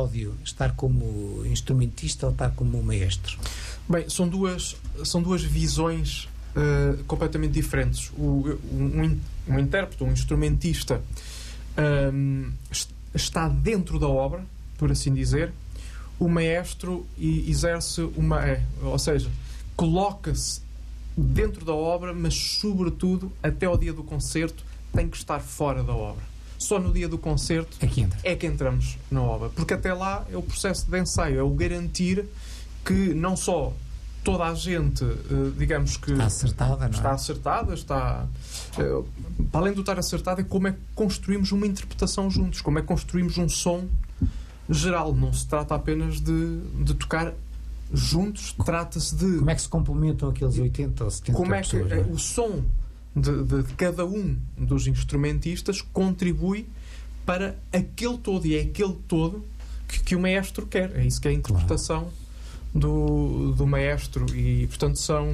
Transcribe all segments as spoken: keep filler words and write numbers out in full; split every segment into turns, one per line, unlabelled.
Cláudio, estar como instrumentista ou estar como maestro?
Bem, são duas, são duas visões uh, completamente diferentes. O, um, um intérprete, um instrumentista, um, está dentro da obra, por assim dizer. O maestro exerce uma... É, ou seja, coloca-se dentro da obra, mas, sobretudo, até ao dia do concerto, tem que estar fora da obra. Só no dia do concerto
é que, entra.
é que entramos na obra. Porque até lá é o processo de ensaio, é o garantir que não só toda a gente, digamos que...
Está acertada, não é?
Está acertada, está... Para além de estar acertada, é como é que construímos uma interpretação juntos, como é que construímos um som geral. Não se trata apenas de, de tocar juntos, trata-se de...
Como é que se complementam aqueles oitenta ou setenta
como é
pessoas?
Que é? O som de, de, de cada um dos instrumentistas contribui para aquele todo, e é aquele todo que, que o maestro quer. É isso que é a interpretação, claro, do, do maestro. E, portanto, são...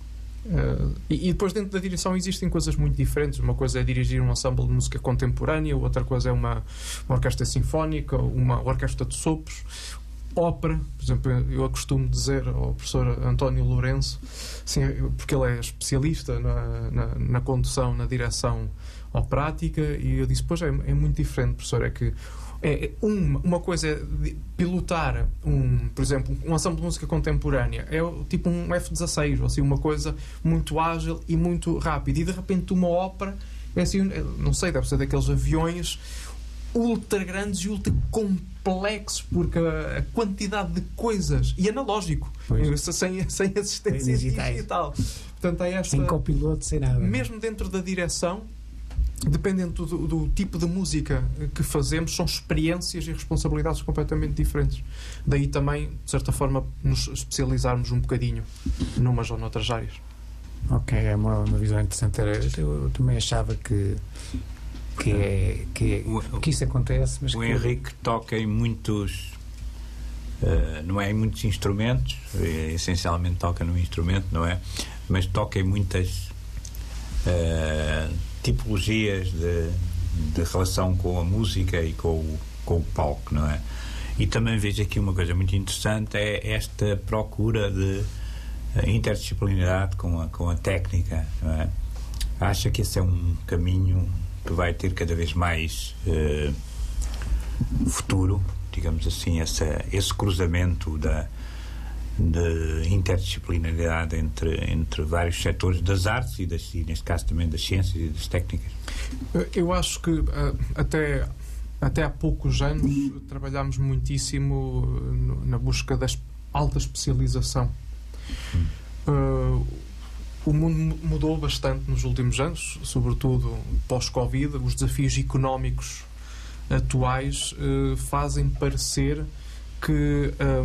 Uh, e, e depois, dentro da direção, existem coisas muito diferentes. Uma coisa é dirigir um ensemble de música contemporânea, outra coisa é uma, uma orquestra sinfónica, uma orquestra de sopros, ópera. Por exemplo, eu costumo dizer ao professor António Lourenço, assim, porque ele é especialista na, na, na condução, na direção operática, e eu disse: pois é, é muito diferente, professor. É que é, uma, uma coisa é pilotar, um, por exemplo, um ensemble de música contemporânea, é tipo um F dezasseis, ou assim, uma coisa muito ágil e muito rápida, e de repente uma ópera é assim, não sei, deve ser daqueles aviões ultra grandes e ultra complexos, porque a, a quantidade de coisas, e analógico, sem, sem assistência digital. Portanto, é esta,
sem copiloto, sem nada.
Mesmo dentro da direção, dependendo do, do tipo de música que fazemos, são experiências e responsabilidades completamente diferentes. Daí também, de certa forma, nos especializarmos um bocadinho numas ou noutras áreas.
Ok, é uma, uma visão interessante. Eu, eu também achava que que, é, que, é, o, que isso acontece, mas
o
que...
Henrique toca em muitos uh, não é em muitos instrumentos, essencialmente toca num instrumento, não é? Mas toca em muitas uh, tipologias de, de relação com a música e com o, com o palco, não é? E também vejo aqui uma coisa muito interessante, é esta procura de uh, interdisciplinaridade com a, com a técnica, não é? Acha que esse é um caminho que vai ter cada vez mais uh, futuro, digamos assim, essa, esse cruzamento da de interdisciplinaridade entre, entre vários setores das artes e, das, e, neste caso, também das ciências e das técnicas?
Eu acho que uh, até, até há poucos anos trabalhámos muitíssimo no, na busca da alta especialização. Hum. Uh, O mundo mudou bastante nos últimos anos, sobretudo pós-Covid. Os desafios económicos atuais eh, fazem parecer que a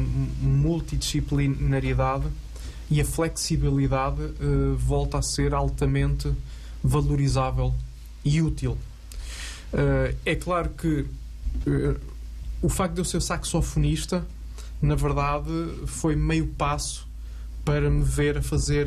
multidisciplinaridade e a flexibilidade eh, volta a ser altamente valorizável e útil. Uh, é claro que uh, o facto de eu ser saxofonista, na verdade, foi meio passo para me ver a fazer,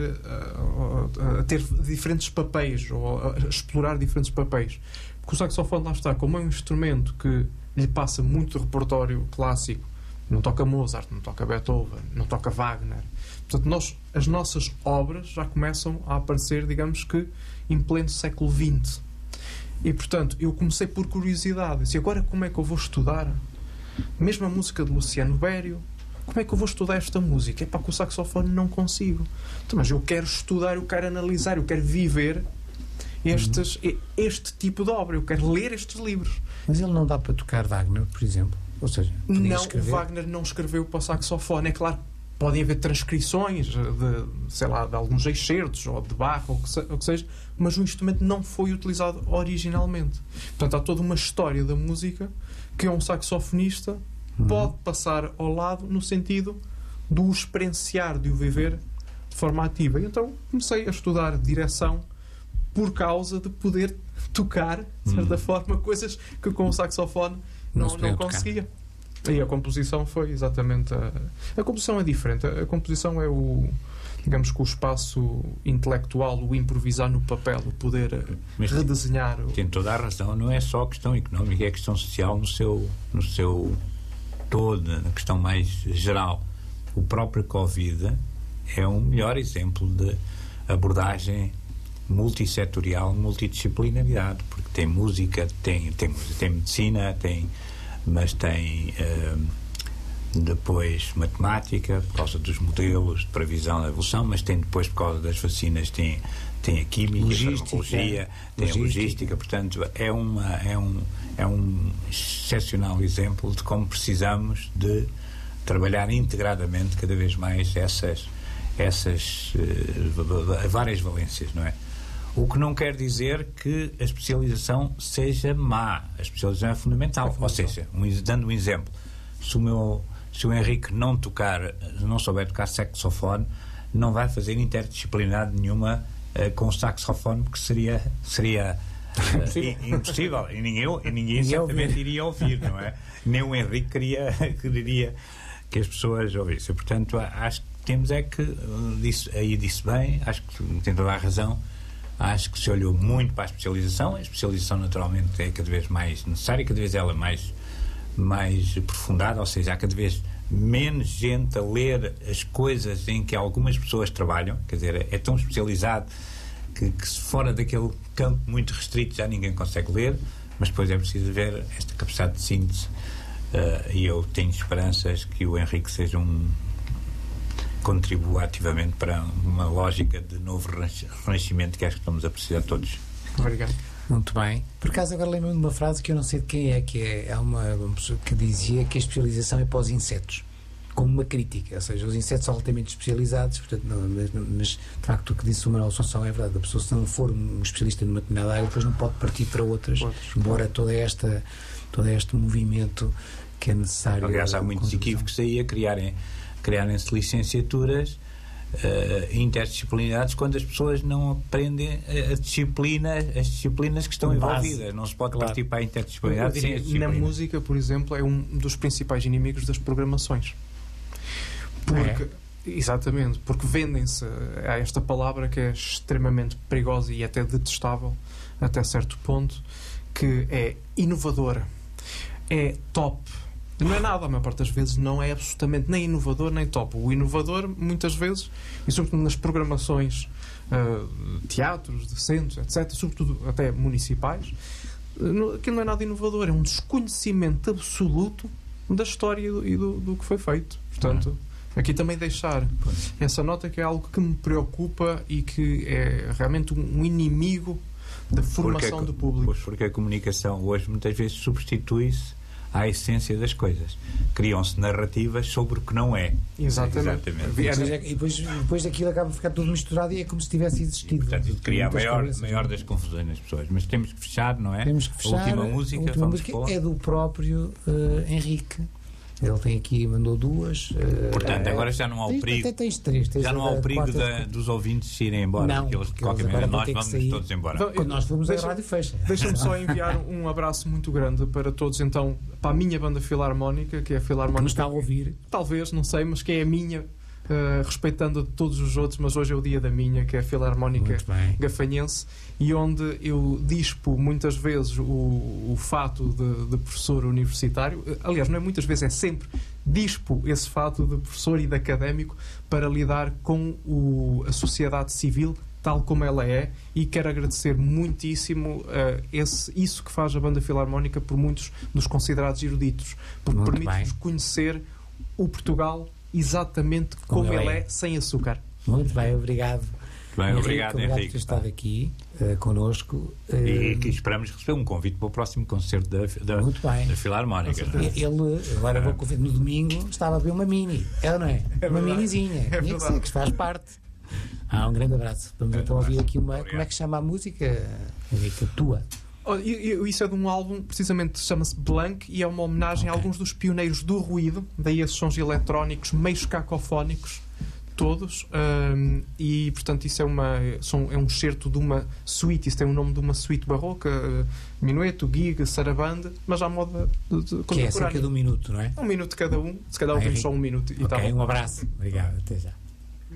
a, a ter diferentes papéis, ou a explorar diferentes papéis. Porque o saxofone, lá está, como é um instrumento que lhe passa muito repertório clássico, não toca Mozart, não toca Beethoven, não toca Wagner. Portanto, nós, as nossas obras já começam a aparecer, digamos que, em pleno século vinte. E, portanto, eu comecei por curiosidade. Disse, agora como é que eu vou estudar? Mesmo a música de Luciano Berio, como é que eu vou estudar esta música? É para que o saxofone não consigo. Então, mas eu quero estudar, eu quero analisar, eu quero viver estes, uhum. este tipo de obra. Eu quero ler estes livros.
Mas ele não dá para tocar Wagner, por exemplo? Ou seja,
não,
escrever?
O Wagner não escreveu para o saxofone. É claro, podem haver transcrições de, sei lá, de alguns excertos, ou de Bach, ou o que, se, ou que seja, mas o instrumento não foi utilizado originalmente. Portanto, há toda uma história da música que um saxofonista uhum. pode passar ao lado, no sentido de o experienciar, de o viver de forma ativa. E então comecei a estudar direção por causa de poder tocar, de certa uhum. forma, coisas que com o saxofone não, não, não conseguia. E a composição foi exatamente a... A composição é diferente. A composição é o... digamos que o espaço intelectual, o improvisar no papel, o poder Mas redesenhar.
Tem, tem toda a razão. Não é só a questão económica, é a questão social no seu, no seu toda, na questão mais geral, o próprio Covid é um melhor exemplo de abordagem multissetorial, multidisciplinaridade, porque tem música, tem, tem, tem medicina, tem, mas tem uh, depois matemática, por causa dos modelos de previsão da evolução, mas tem depois, por causa das vacinas, tem, tem a química,
logística,
a farmacologia, tem logística. a logística, portanto é, uma, é, um, é um excepcional exemplo de como precisamos de trabalhar integradamente cada vez mais essas, essas uh, várias valências, não é? O que não quer dizer que a especialização seja má. A especialização é fundamental. É fundamental. Ou seja, um, dando um exemplo, se o, meu, se o Henrique não tocar, não souber tocar saxofone, não vai fazer interdisciplinaridade nenhuma uh, com o saxofone, porque seria, seria uh, impossível. E ninguém, e ninguém certamente iria ouvir, não é? Nem o Henrique queria, queria que as pessoas ouvissem. Portanto, acho que temos é que, disse, aí disse bem, acho que tem toda a razão. Acho que se olhou muito para a especialização. A especialização, naturalmente, é cada vez mais necessária, cada vez ela é mais, mais aprofundada, ou seja, há cada vez menos gente a ler as coisas em que algumas pessoas trabalham, quer dizer, é tão especializado que, que se fora daquele campo muito restrito já ninguém consegue ler, mas depois é preciso ver esta capacidade de síntese, uh, e eu tenho esperanças que o Henrique seja um contribua ativamente para uma lógica de novo renascimento que acho que estamos a precisar todos.
Obrigado.
Muito bem. Por acaso agora lembro-me de uma frase que eu não sei de quem é, que é, é uma, uma pessoa que dizia que a especialização é para os insetos, como uma crítica, ou seja, os insetos são altamente especializados, portanto, não, mas, mas de facto o que disse o Manuel Assunção é verdade, a pessoa se não for um especialista numa determinada área depois não pode partir para outras, outras. embora toda esta, todo este movimento que é necessário.
Aliás, há muitos equívocos aí a criarem criarem-se licenciaturas uh, interdisciplinares quando as pessoas não aprendem a disciplina, as disciplinas que estão envolvidas. Não se pode claro. partir para a interdisciplinaridade sem a disciplina.
Na música, por exemplo, é um dos principais inimigos das programações. Porque, é. Exatamente, porque vendem-se a esta palavra que é extremamente perigosa e até detestável, até certo ponto, que é inovadora, é top. Não é nada, a maior parte das vezes não é absolutamente nem inovador nem top. O inovador, muitas vezes, e sobretudo nas programações uh, teatros, de centros, etcétera, sobretudo até municipais, uh, aquilo não é nada inovador, é um desconhecimento absoluto da história e do, e do, do que foi feito. Portanto, aqui também deixar essa nota que é algo que me preocupa e que é realmente um inimigo da formação
porque,
do público.
Porque a comunicação hoje muitas vezes substitui-se à essência das coisas. Criam-se narrativas sobre o que não é.
Exatamente.
Exatamente. E depois, depois daquilo acaba a ficar tudo misturado e é como se tivesse existido.
E, portanto, cria a maior, maior das confusões nas pessoas. Mas temos que fechar, não é?
Temos que fechar.
A última música,
a última música é do próprio uh, Henrique. Ele tem aqui, mandou duas. Uh,
Portanto, agora já não há o perigo.
Até tens três. Tens
já não há o perigo da, dos ouvintes se irem embora.
Não,
porque eles, de qualquer maneira, nós vamos sair. todos embora.
Então,
quando nós formos à rádio, fecha.
Deixa-me só enviar um abraço muito grande para todos, então, para a minha banda filarmónica, que é a Filarmónica.
Que nos está a ouvir.
Talvez, não sei, mas que é a minha. Uh, respeitando a todos os outros, mas hoje é o dia da minha, que é a Filarmónica Gafanhense, e onde eu dispo muitas vezes o, o fato de, de professor universitário, aliás, não é muitas vezes, é sempre dispo esse fato de professor e de académico para lidar com o, a sociedade civil tal como ela é, e quero agradecer muitíssimo uh, esse, isso que faz a banda filarmónica por muitos dos considerados eruditos, porque permite-nos conhecer o Portugal exatamente como, como ele é. é, sem açúcar.
Muito bem, obrigado.
Bem,
Henrique,
obrigado,
obrigado
Henrique.
por ter estado aqui uh, connosco. Uh,
e que esperamos receber um convite para o próximo concerto da, da,
muito bem.
da Filarmónica.
Ele, agora vou convidar no domingo, estava a ver uma mini. Ela não é?
é
uma
verdade.
minizinha.
É
Tinha que ser, que faz parte. Ah, um grande abraço. Vamos é então ouvir aqui uma. Obrigado. Como é que chama a música, Henrique? A tua?
Oh, isso é de um álbum, precisamente chama-se Blank, e é uma homenagem okay. a alguns dos pioneiros do ruído, daí esses sons eletrónicos meio cacofónicos, todos, um, e portanto isso é, uma, são, é um excerto de uma suíte, isso tem o nome de uma suíte barroca, uh, minueto, gig, sarabande, mas à moda de, de
que é cerca de um minuto, não é?
Um minuto cada um, se calhar ouvimos só um minuto. E
ok,
tá
um abraço. Obrigado, até já.